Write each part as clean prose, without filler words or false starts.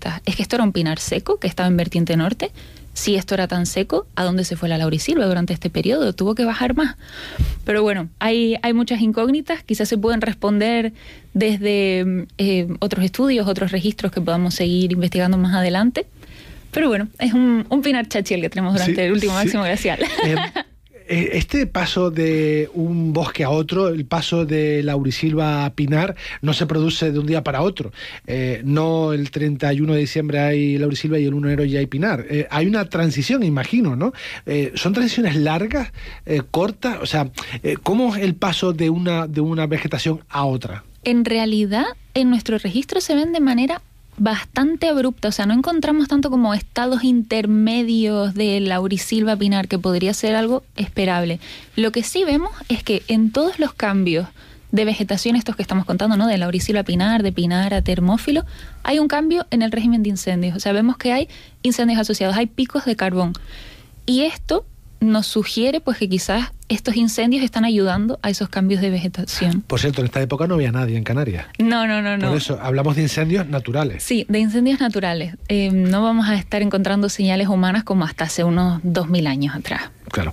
incógnitas. ¿Es que esto era un pinar seco que estaba en vertiente norte? Si esto era tan seco, ¿a dónde se fue la laurisilva durante este periodo? ¿Tuvo que bajar más? Pero bueno, hay muchas incógnitas. Quizás se pueden responder desde otros estudios, otros registros que podamos seguir investigando más adelante. Pero bueno, es un pinar chachi el que tenemos durante el último máximo glacial. Este paso de un bosque a otro, el paso de laurisilva a pinar, no se produce de un día para otro. No el 31 de diciembre hay laurisilva y el 1 de enero ya hay pinar. Hay una transición, imagino, ¿no? ¿Son transiciones largas, cortas? O sea, ¿cómo es el paso de una vegetación a otra? En realidad, en nuestro registro se ven de manera bastante abrupta, o sea, no encontramos tanto como estados intermedios de laurisilva pinar, que podría ser algo esperable. Lo que sí vemos es que en todos los cambios de vegetación, estos que estamos contando, ¿no? De laurisilva pinar, de pinar a termófilo, hay un cambio en el régimen de incendios. O sea, vemos que hay incendios asociados, hay picos de carbón. Y esto nos sugiere pues que quizás estos incendios están ayudando a esos cambios de vegetación. Por cierto, en esta época no había nadie en Canarias. No. Por eso, hablamos de incendios naturales. Sí, de incendios naturales. No vamos a estar encontrando señales humanas como hasta hace unos 2000 años atrás. Claro.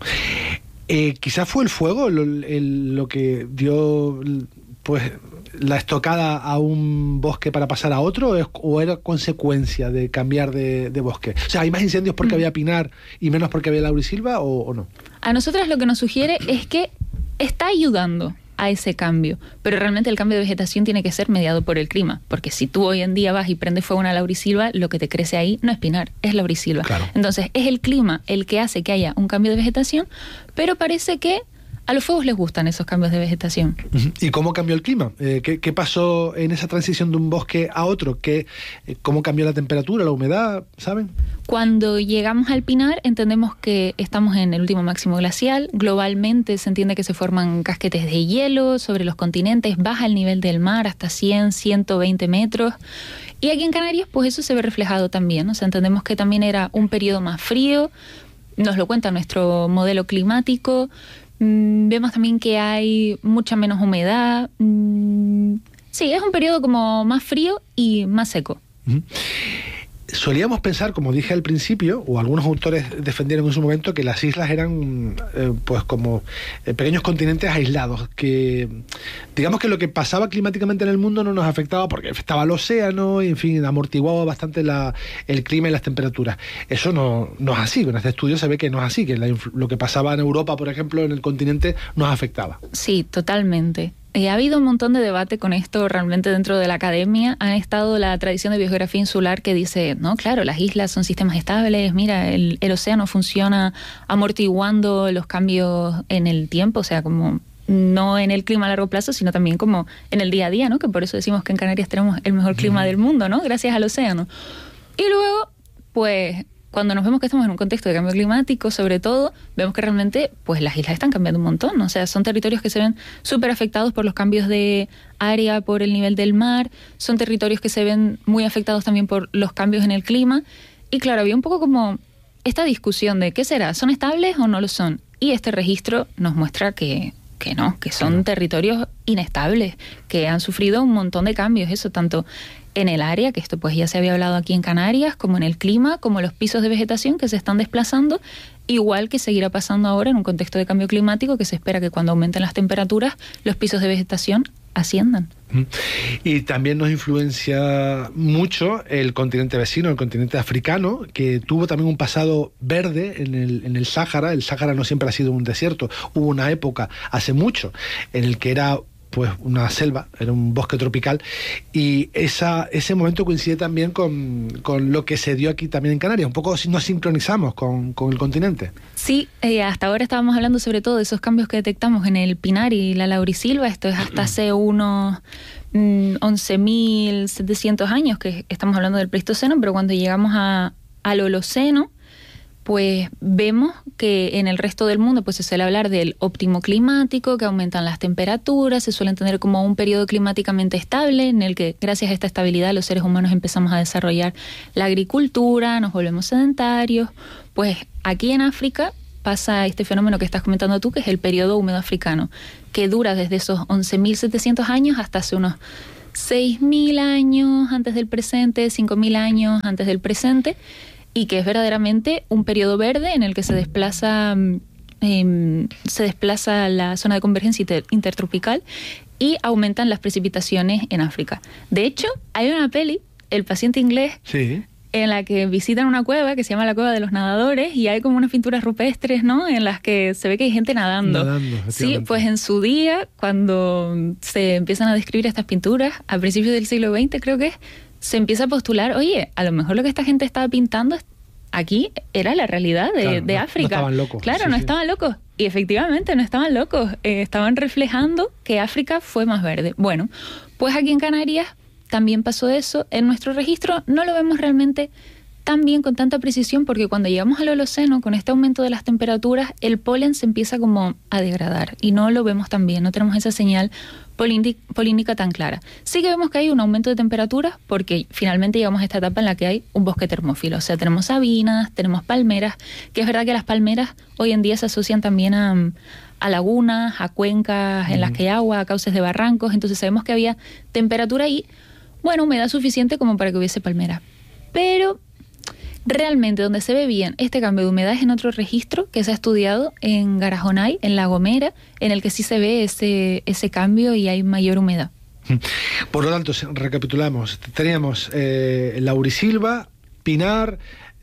Quizás fue el fuego lo que dio pues la estocada a un bosque para pasar a otro, o era consecuencia de cambiar de bosque. O sea, ¿hay más incendios porque había pinar y menos porque había laurisilva o no? A nosotros lo que nos sugiere es que está ayudando a ese cambio, pero realmente el cambio de vegetación tiene que ser mediado por el clima, porque si tú hoy en día vas y prendes fuego a una laurisilva, lo que te crece ahí no es pinar, es laurisilva. Claro. Entonces es el clima el que hace que haya un cambio de vegetación, pero parece que a los fuegos les gustan esos cambios de vegetación. ¿Y cómo cambió el clima? ¿Qué pasó en esa transición de un bosque a otro? ¿Cómo cambió la temperatura, la humedad? ¿Saben? Cuando llegamos al pinar entendemos que estamos en el último máximo glacial. Globalmente se entiende que se forman casquetes de hielo sobre los continentes, baja el nivel del mar hasta 100, 120 metros. Y aquí en Canarias pues eso se ve reflejado también. O sea, entendemos que también era un periodo más frío, nos lo cuenta nuestro modelo climático. Vemos también que hay mucha menos humedad. Sí, es un periodo como más frío y más seco. Solíamos pensar, como dije al principio, o algunos autores defendieron en su momento, que las islas eran pues como pequeños continentes aislados, que digamos que lo que pasaba climáticamente en el mundo no nos afectaba porque afectaba al océano y, en fin, amortiguaba bastante el clima y las temperaturas. Eso no es así. Con este estudio se ve que no es así, que lo que pasaba en Europa, por ejemplo, en el continente, nos afectaba. Sí, totalmente. Ha habido un montón de debate con esto realmente dentro de la academia. Ha estado la tradición de biogeografía insular que dice, no, claro, las islas son sistemas estables, mira, el océano funciona amortiguando los cambios en el tiempo, o sea, como no en el clima a largo plazo, sino también como en el día a día, ¿no? Que por eso decimos que en Canarias tenemos el mejor clima del mundo, ¿no? Gracias al océano. Y luego, pues, cuando nos vemos que estamos en un contexto de cambio climático, sobre todo, vemos que realmente pues las islas están cambiando un montón. O sea, son territorios que se ven súper afectados por los cambios de área, por el nivel del mar. Son territorios que se ven muy afectados también por los cambios en el clima. Y claro, había un poco como esta discusión de ¿qué será? ¿Son estables o no lo son? Y este registro nos muestra que no, que son territorios inestables, que han sufrido un montón de cambios, eso tanto en el área, que esto pues ya se había hablado aquí en Canarias, como en el clima, como los pisos de vegetación que se están desplazando, igual que seguirá pasando ahora en un contexto de cambio climático, que se espera que cuando aumenten las temperaturas, los pisos de vegetación asciendan. Y también nos influencia mucho el continente vecino, el continente africano, que tuvo también un pasado verde en el Sáhara. El Sáhara no siempre ha sido un desierto. Hubo una época, hace mucho, en el que era pues una selva, era un bosque tropical, y ese momento coincide también con lo que se dio aquí también en Canarias. Un poco nos sincronizamos con el continente. Sí, hasta ahora estábamos hablando sobre todo de esos cambios que detectamos en el pinar y la laurisilva. Esto es hasta hace unos 11.700 años que estamos hablando del Pleistoceno, pero cuando llegamos al Holoceno, pues vemos que en el resto del mundo pues se suele hablar del óptimo climático, que aumentan las temperaturas, se suele entender como un periodo climáticamente estable en el que gracias a esta estabilidad los seres humanos empezamos a desarrollar la agricultura, nos volvemos sedentarios. Pues aquí en África pasa este fenómeno que estás comentando tú, que es el periodo húmedo africano, que dura desde esos 11.700 años hasta hace unos 6.000 años antes del presente, 5.000 años antes del presente, y que es verdaderamente un periodo verde en el que se desplaza la zona de convergencia intertropical y aumentan las precipitaciones en África. De hecho, hay una peli, El paciente inglés, sí, en la que visitan una cueva que se llama la Cueva de los Nadadores y hay como unas pinturas rupestres, ¿no?, en las que se ve que hay gente nadando. Sí, pues en su día, cuando se empiezan a describir estas pinturas, a principios del siglo XX creo que es, se empieza a postular, oye, a lo mejor lo que esta gente estaba pintando aquí era la realidad de África. No estaban locos. Claro, no estaban locos. Y efectivamente no estaban locos. Estaban reflejando que África fue más verde. Bueno, pues aquí en Canarias también pasó eso. En nuestro registro no lo vemos realmente tan bien, con tanta precisión, porque cuando llegamos al Holoceno, con este aumento de las temperaturas, el polen se empieza como a degradar y no lo vemos tan bien, no tenemos esa señal polínica tan clara. Sí que vemos que hay un aumento de temperaturas porque finalmente llegamos a esta etapa en la que hay un bosque termófilo, o sea, tenemos sabinas, tenemos palmeras, que es verdad que las palmeras hoy en día se asocian también a lagunas, a cuencas en las que hay agua, a cauces de barrancos, entonces sabemos que había temperatura y, bueno, humedad suficiente como para que hubiese palmeras. Pero realmente donde se ve bien este cambio de humedad es en otro registro que se ha estudiado en Garajonay, en La Gomera, en el que sí se ve ese cambio y hay mayor humedad. Por lo tanto, recapitulamos, teníamos laurisilva, pinar,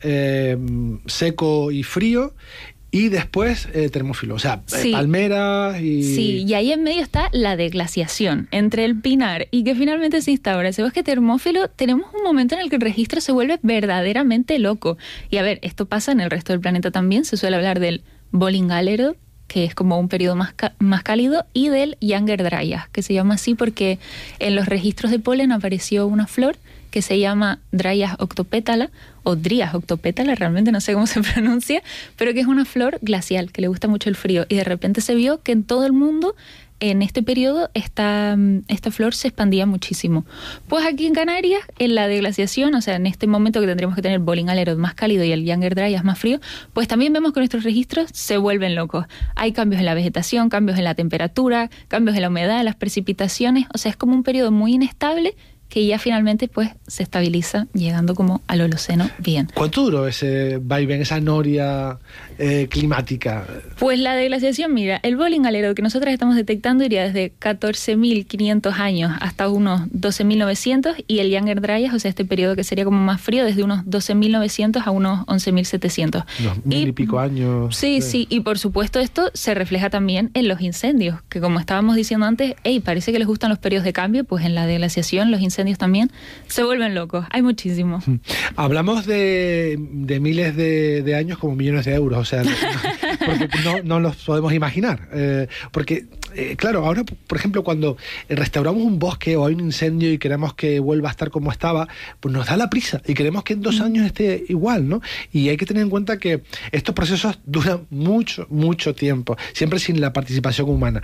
seco y frío, y después termófilo, o sea, sí, palmeras y... Sí, y ahí en medio está la deglaciación entre el pinar y que finalmente se instaura ese bosque termófilo. Tenemos un momento en el que el registro se vuelve verdaderamente loco. Y a ver, esto pasa en el resto del planeta también. Se suele hablar del Bollingalero, que es como un periodo más cálido, y del Younger Dryas, que se llama así porque en los registros de polen apareció una flor que se llama Dryas octopétala, o Dryas octopétala, realmente no sé cómo se pronuncia, pero que es una flor glacial, que le gusta mucho el frío, y de repente se vio que en todo el mundo, en este periodo, esta flor se expandía muchísimo. Pues aquí en Canarias, en la deglaciación, o sea, en este momento que tendríamos que tener Bollingalero más cálido y el Younger Dryas más frío, pues también vemos que nuestros registros se vuelven locos. Hay cambios en la vegetación, cambios en la temperatura, cambios en la humedad, en las precipitaciones, o sea, es como un periodo muy inestable que ya finalmente pues se estabiliza llegando como al Holoceno bien. ¿Cuánto duró ese vaivén, esa noria climática? Pues la deglaciación, mira, el Bollingalero que nosotros estamos detectando iría desde 14.500 años hasta unos 12.900 y el Younger Dryas, o sea, este periodo que sería como más frío, desde unos 12.900 a unos 11.700. Unos mil y pico años. Sí, sí, y por supuesto esto se refleja también en los incendios, que como estábamos diciendo antes, parece que les gustan los periodos de cambio, pues en la deglaciación los incendios también se vuelven locos, hay muchísimos. Hablamos de miles de años como millones de euros, o sea, porque no los podemos imaginar, porque claro, ahora por ejemplo cuando restauramos un bosque o hay un incendio y queremos que vuelva a estar como estaba, pues nos da la prisa y queremos que en 2 años esté igual, ¿no? Y hay que tener en cuenta que estos procesos duran mucho tiempo, siempre sin la participación humana.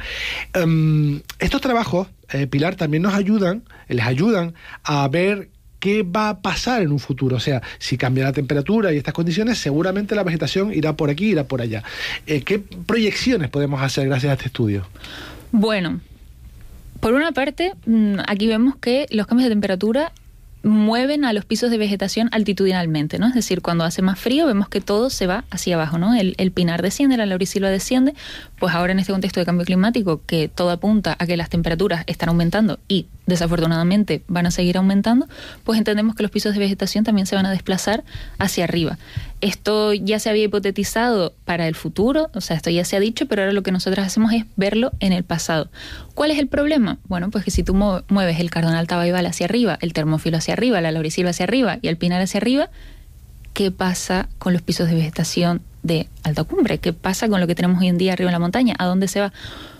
Estos trabajos, Pilar, también les ayudan a ver qué va a pasar en un futuro. O sea, si cambia la temperatura y estas condiciones, seguramente la vegetación irá por aquí, irá por allá. ¿Qué proyecciones podemos hacer gracias a este estudio? Bueno, por una parte, aquí vemos que los cambios de temperatura mueven a los pisos de vegetación altitudinalmente, ¿no? Es decir, cuando hace más frío vemos que todo se va hacia abajo, ¿no? El pinar desciende, la laurisilva desciende, pues ahora en este contexto de cambio climático que todo apunta a que las temperaturas están aumentando y desafortunadamente van a seguir aumentando, pues entendemos que los pisos de vegetación también se van a desplazar hacia arriba. Esto ya se había hipotetizado para el futuro, o sea, esto ya se ha dicho, pero ahora lo que nosotros hacemos es verlo en el pasado. ¿Cuál es el problema? Bueno, pues que si tú mueves el cardonal tabaibal hacia arriba, el termófilo hacia arriba, la laurisilva hacia arriba y el pinar hacia arriba, ¿qué pasa con los pisos de vegetación de alta cumbre? ¿Qué pasa con lo que tenemos hoy en día arriba en la montaña? ¿A dónde se va?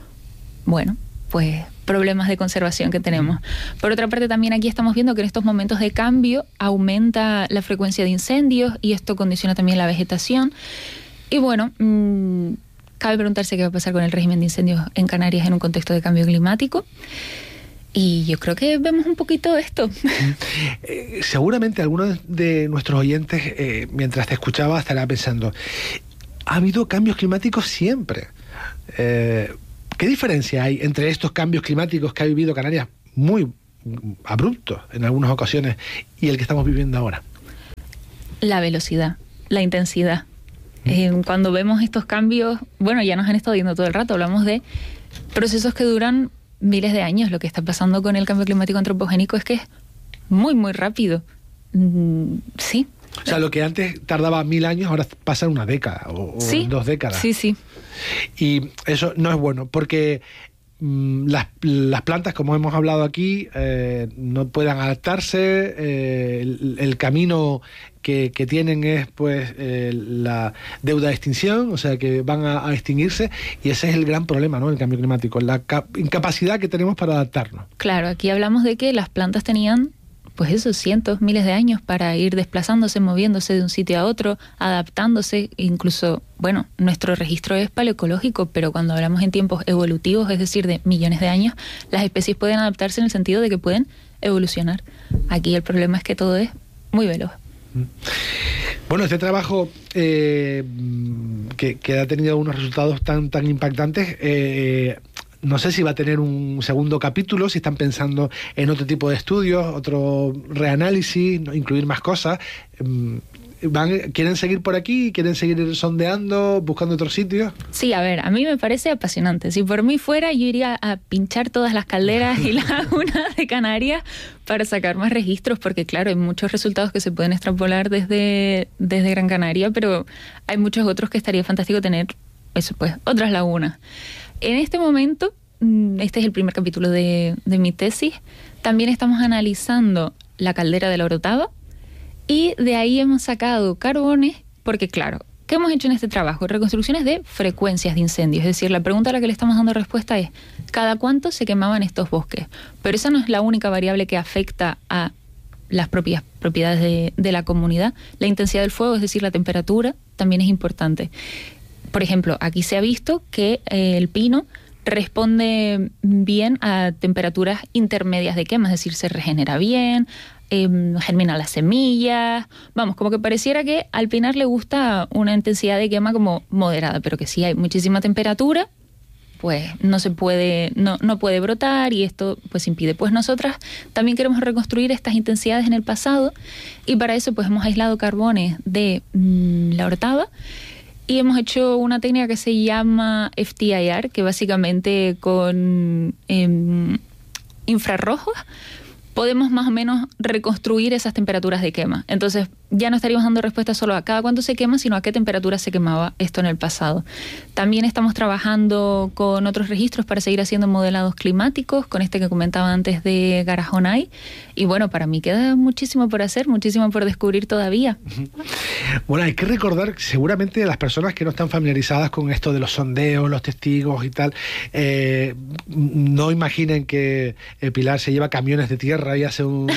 Bueno, pues problemas de conservación que tenemos. Por otra parte, también aquí estamos viendo que en estos momentos de cambio aumenta la frecuencia de incendios y esto condiciona también la vegetación. Y bueno, cabe preguntarse qué va a pasar con el régimen de incendios en Canarias en un contexto de cambio climático. Y yo creo que vemos un poquito esto. Seguramente algunos de nuestros oyentes, mientras te escuchaba, estará pensando, ha habido cambios climáticos siempre. ¿Qué diferencia hay entre estos cambios climáticos que ha vivido Canarias muy abruptos en algunas ocasiones y el que estamos viviendo ahora? La velocidad, la intensidad. Cuando vemos estos cambios, bueno, ya nos han estado viendo todo el rato, hablamos de procesos que duran miles de años. Lo que está pasando con el cambio climático antropogénico es que es muy, muy rápido. Sí. O sea, lo que antes tardaba 1000 años, ahora pasa en una década o sí, en 2 décadas. Sí, sí. Y eso no es bueno, porque las plantas, como hemos hablado aquí, no puedan adaptarse. El camino que tienen es pues la deuda de extinción, o sea que van a extinguirse, y ese es el gran problema, ¿no? El cambio climático, la incapacidad que tenemos para adaptarnos. Claro, aquí hablamos de que las plantas tenían pues esos cientos, miles de años para ir desplazándose, moviéndose de un sitio a otro, adaptándose. Incluso, bueno, nuestro registro es paleoecológico, pero cuando hablamos en tiempos evolutivos, es decir, de millones de años, las especies pueden adaptarse en el sentido de que pueden evolucionar. Aquí el problema es que todo es muy veloz. Bueno, este trabajo que ha tenido unos resultados tan impactantes, no sé si va a tener un segundo capítulo, si están pensando en otro tipo de estudios, otro reanálisis, ¿no? Incluir más cosas. ¿Quieren seguir por aquí? ¿Quieren seguir sondeando, buscando otros sitios? Sí, a ver, a mí me parece apasionante. Si por mí fuera, yo iría a pinchar todas las calderas y lagunas de Canarias para sacar más registros, porque claro, hay muchos resultados que se pueden extrapolar desde Gran Canaria, pero hay muchos otros que estaría fantástico tener, eso pues, otras lagunas. En este momento, este es el primer capítulo de mi tesis, también estamos analizando la caldera de la Orotava y de ahí hemos sacado carbones, porque claro, ¿qué hemos hecho en este trabajo? Reconstrucciones de frecuencias de incendios, es decir, la pregunta a la que le estamos dando respuesta es ¿cada cuánto se quemaban estos bosques? Pero esa no es la única variable que afecta a las propias propiedades de la comunidad. La intensidad del fuego, es decir, la temperatura, también es importante. Por ejemplo, aquí se ha visto que el pino responde bien a temperaturas intermedias de quema, es decir, se regenera bien, germinan las semillas. Vamos, como que pareciera que al pinar le gusta una intensidad de quema como moderada, pero que si hay muchísima temperatura, pues no puede brotar y esto pues impide. Pues nosotras también queremos reconstruir estas intensidades en el pasado y para eso pues hemos aislado carbones de la Orotava. Y hemos hecho una técnica que se llama FTIR, que básicamente con infrarrojos podemos más o menos reconstruir esas temperaturas de quema. Entonces ya no estaríamos dando respuesta solo a cada cuánto se quema, sino a qué temperatura se quemaba esto en el pasado. También estamos trabajando con otros registros para seguir haciendo modelados climáticos, con este que comentaba antes de Garajonay. Y bueno, para mí queda muchísimo por hacer, muchísimo por descubrir todavía. Bueno, hay que recordar que seguramente las personas que no están familiarizadas con esto de los sondeos, los testigos y tal, no imaginen que Pilar se lleva camiones de tierra y hace un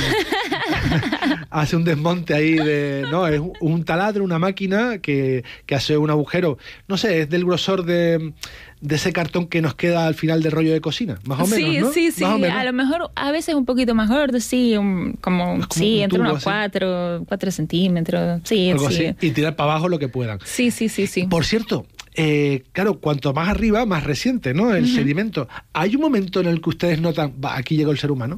desmonte ahí no, es un taladro, una máquina que hace un agujero, no sé, es del grosor de ese cartón que nos queda al final del rollo de cocina, más o menos, ¿no? Sí, más o menos. A lo mejor a veces un poquito más gordo, sí, entre unos 4 centímetros, sí, algo sí. Así, y tirar para abajo lo que puedan. Sí. Por cierto, claro, cuanto más arriba, más reciente, ¿no? El sedimento. ¿Hay un momento en el que ustedes notan, aquí llegó el ser humano?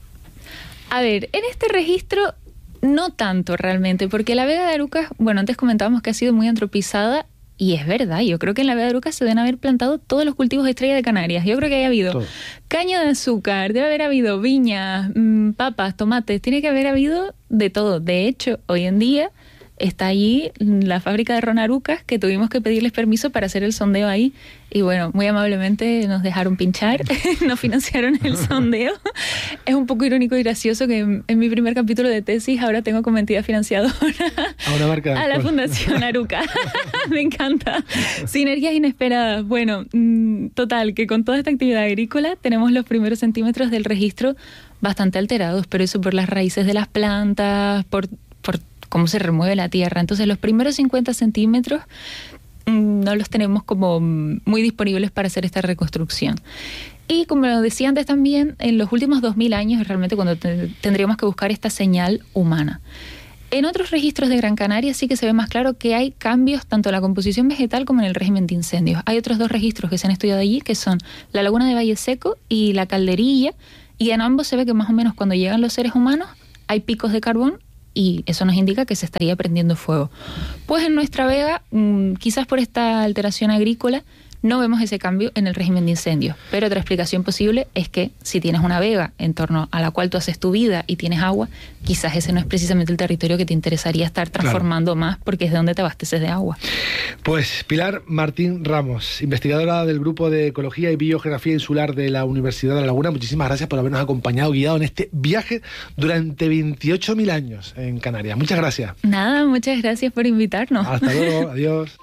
A ver, en este registro no tanto realmente, porque la Vega de Arucas, bueno, antes comentábamos que ha sido muy antropizada y es verdad, yo creo que en la Vega de Arucas se deben haber plantado todos los cultivos de estrella de Canarias. Yo creo que haya habido caña de azúcar, debe haber habido viñas, papas, tomates, tiene que haber habido de todo. De hecho, hoy en día está allí la fábrica de ron Arucas, que tuvimos que pedirles permiso para hacer el sondeo ahí. Y bueno, muy amablemente nos dejaron pinchar, nos financiaron el sondeo. Es un poco irónico y gracioso que en mi primer capítulo de tesis ahora tengo como entidad financiadora a una marca a la Fundación Arucas. Me encanta. Sinergias inesperadas. Bueno, total, que con toda esta actividad agrícola tenemos los primeros centímetros del registro bastante alterados, pero eso por las raíces de las plantas, por cómo se remueve la tierra. Entonces los primeros 50 centímetros no los tenemos como muy disponibles para hacer esta reconstrucción. Y como lo decía antes también, en los últimos 2000 años es realmente cuando tendríamos que buscar esta señal humana. En otros registros de Gran Canaria sí que se ve más claro que hay cambios tanto en la composición vegetal como en el régimen de incendios. Hay otros 2 registros que se han estudiado allí, que son la laguna de Valle Seco y la Calderilla, Y en ambos se ve que más o menos cuando llegan los seres humanos hay picos de carbón y eso nos indica que se estaría prendiendo fuego. Pues en nuestra vega, quizás por esta alteración agrícola, no vemos ese cambio en el régimen de incendios. Pero otra explicación posible es que si tienes una vega en torno a la cual tú haces tu vida y tienes agua, quizás ese no es precisamente el territorio que te interesaría estar transformando más, porque es de donde te abasteces de agua. Pues Pilar Martín Ramos, investigadora del Grupo de Ecología y Biogeografía Insular de la Universidad de La Laguna, muchísimas gracias por habernos acompañado, guiado en este viaje durante 28.000 años en Canarias. Muchas gracias. Nada, muchas gracias por invitarnos. Hasta luego, adiós.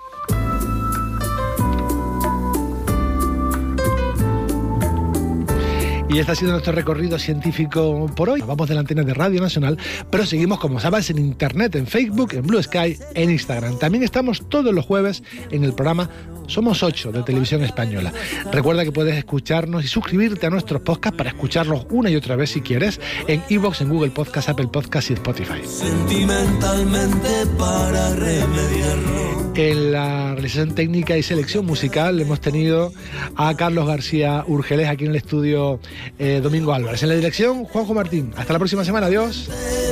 Y este ha sido nuestro recorrido científico por hoy. Vamos de la antena de Radio Nacional, pero seguimos, como sabes, en Internet, en Facebook, en Blue Sky, en Instagram. También estamos todos los jueves en el programa Somos 8 de Televisión Española. Recuerda que puedes escucharnos y suscribirte a nuestros podcasts para escucharlos una y otra vez si quieres, en iVoox, en Google Podcast, Apple Podcast y Spotify. Sentimentalmente para remediarlo. En la realización técnica y selección musical hemos tenido a Carlos García Urgeles, aquí en el estudio Domingo Álvarez. En la dirección, Juanjo Martín. Hasta la próxima semana. Adiós.